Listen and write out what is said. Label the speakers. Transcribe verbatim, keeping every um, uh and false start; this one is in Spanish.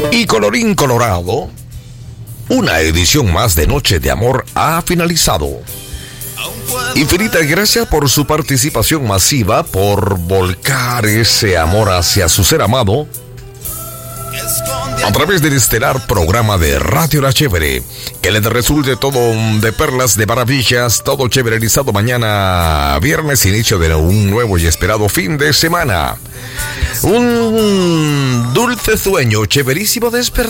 Speaker 1: Y colorín colorado, una edición más de Noche de Amor ha finalizado. Infinitas gracias por su participación masiva, por volcar ese amor hacia su ser amado a través del estelar programa de Radio La Chévere. Que les resulte todo de perlas, de maravillas, todo chévererizado mañana viernes, inicio de un nuevo y esperado fin de semana. Un dulce sueño, chéverísimo despertar.